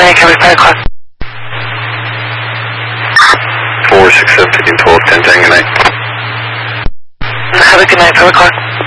Tango, Quebec 5 o'clock. 4, 6, 17, 12, 10, Tango night. Have a good night, 5 o'clock.